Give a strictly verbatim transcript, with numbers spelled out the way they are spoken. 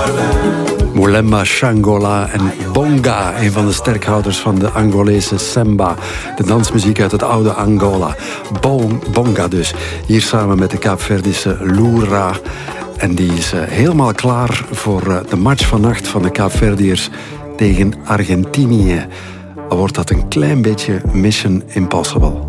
Molemba, Shangola en Bonga, een van de sterkhouders van de Angolese Semba. De dansmuziek uit het oude Angola. Bon, Bonga dus. Hier samen met de Kaapverdische Loura. En die is uh, helemaal klaar voor uh, de match vannacht van de Kaapverdiërs tegen Argentinië. Al wordt dat een klein beetje Mission Impossible.